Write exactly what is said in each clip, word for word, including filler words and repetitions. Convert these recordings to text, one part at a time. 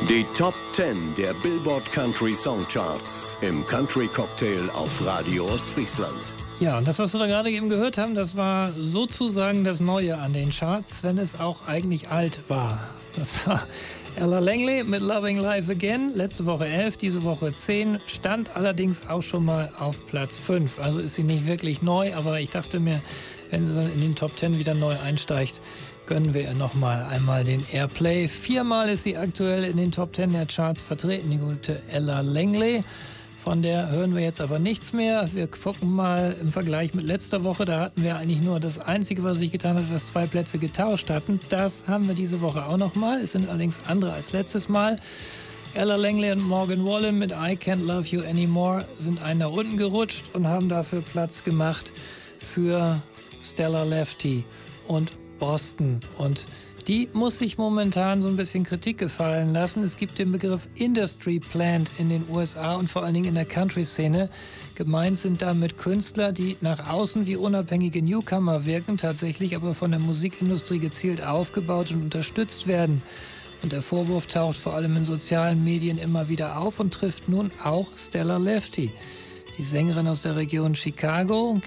Die Top zehn der Billboard Country Song Charts im Country Cocktail auf Radio Ostfriesland. Ja, und das, was wir da gerade eben gehört haben, das war sozusagen das Neue an den Charts, wenn es auch eigentlich alt war. Das war Ella Langley mit Loving Life Again, letzte Woche elf, diese Woche zehn, stand allerdings auch schon mal auf Platz fünf. Also ist sie nicht wirklich neu, aber ich dachte mir, wenn sie dann in den Top zehn wieder neu einsteigt, gönnen wir ihr nochmal einmal den Airplay. Viermal ist sie aktuell in den Top zehn der Charts vertreten, die gute Ella Langley. Von der hören wir jetzt aber nichts mehr. Wir gucken mal im Vergleich mit letzter Woche. Da hatten wir eigentlich nur das Einzige, was sich getan hat, dass zwei Plätze getauscht hatten. Das haben wir diese Woche auch nochmal. Es sind allerdings andere als letztes Mal. Ella Langley und Morgan Wallen mit I Can't Love You Anymore sind einen nach unten gerutscht und haben dafür Platz gemacht für Stella Lefty und Boston. Und die muss sich momentan so ein bisschen Kritik gefallen lassen. Es gibt den Begriff Industry Plant in den U S A und vor allen Dingen in der Country-Szene. Gemeint sind damit Künstler, die nach außen wie unabhängige Newcomer wirken, tatsächlich aber von der Musikindustrie gezielt aufgebaut und unterstützt werden. Und der Vorwurf taucht vor allem in sozialen Medien immer wieder auf und trifft nun auch Stella Lefty. Die Sängerin aus der Region Chicago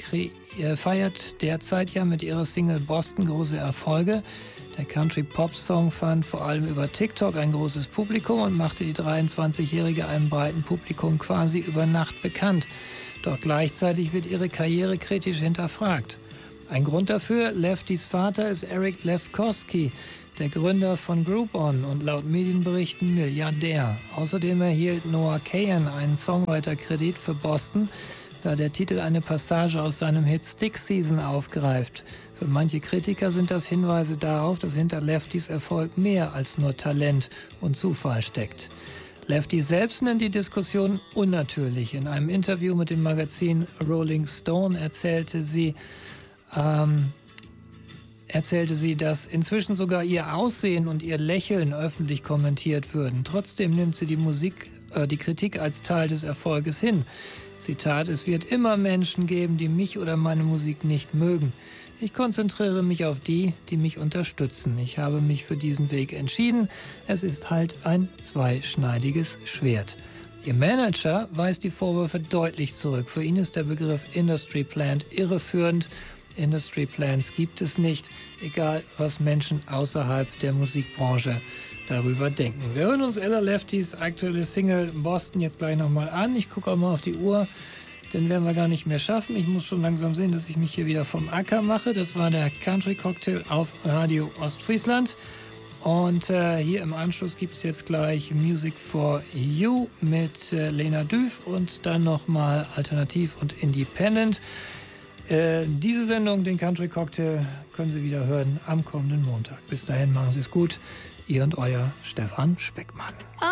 feiert derzeit ja mit ihrer Single Boston große Erfolge. Der Country-Pop-Song fand vor allem über TikTok ein großes Publikum und machte die dreiundzwanzigjährige einem breiten Publikum quasi über Nacht bekannt. Doch gleichzeitig wird ihre Karriere kritisch hinterfragt. Ein Grund dafür, Leftys Vater ist Eric Lefkowski, der Gründer von Groupon und laut Medienberichten Milliardär. Außerdem erhielt Noah Kahan einen Songwriter-Kredit für Boston, da der Titel eine Passage aus seinem Hit Stick Season aufgreift. Für manche Kritiker sind das Hinweise darauf, dass hinter Leftys Erfolg mehr als nur Talent und Zufall steckt. Lefty selbst nennt die Diskussion unnatürlich. In einem Interview mit dem Magazin Rolling Stone erzählte sie, ähm, erzählte sie, dass inzwischen sogar ihr Aussehen und ihr Lächeln öffentlich kommentiert würden. Trotzdem nimmt sie die Musik, äh, die Kritik als Teil des Erfolges hin. Zitat: Es wird immer Menschen geben, die mich oder meine Musik nicht mögen. Ich konzentriere mich auf die, die mich unterstützen. Ich habe mich für diesen Weg entschieden. Es ist halt ein zweischneidiges Schwert. Ihr Manager weist die Vorwürfe deutlich zurück. Für ihn ist der Begriff Industry Plant irreführend. Industry Plants gibt es nicht, egal was Menschen außerhalb der Musikbranche darüber denken. Wir hören uns Ella Leftys aktuelle Single Boston jetzt gleich nochmal an. Ich gucke auch mal auf die Uhr, den werden wir gar nicht mehr schaffen. Ich muss schon langsam sehen, dass ich mich hier wieder vom Acker mache. Das war der Country Cocktail auf Radio Ostfriesland. Und äh, hier im Anschluss gibt es jetzt gleich Music for You mit äh, Lena Düf und dann nochmal Alternativ und Independent. Äh, diese Sendung, den Country Cocktail, können Sie wieder hören am kommenden Montag. Bis dahin, machen Sie es gut. Ihr und euer Stefan Speckmann.